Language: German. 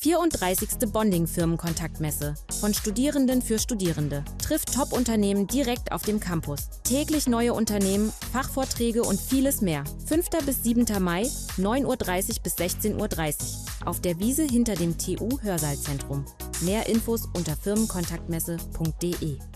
34. Bonding-Firmenkontaktmesse. Von Studierenden für Studierende. Trifft Top-Unternehmen direkt auf dem Campus. Täglich neue Unternehmen, Fachvorträge und vieles mehr. 5. bis 7. Mai, 9:30 Uhr bis 16:30 Uhr. Auf der Wiese hinter dem TU Hörsaalzentrum. Mehr Infos unter firmenkontaktmesse.de.